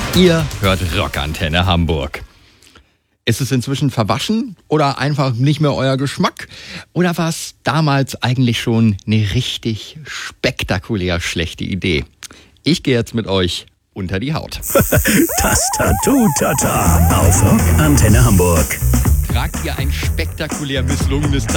Ihr hört Rockantenne Hamburg. Ist es inzwischen verwaschen oder einfach nicht mehr euer Geschmack? Oder war es damals eigentlich schon eine richtig spektakulär schlechte Idee? Ich gehe jetzt mit euch unter die Haut. Das Tattoo-Tata auf Rockantenne Hamburg. Tragt ihr ein spektakulär misslungenes Tattoo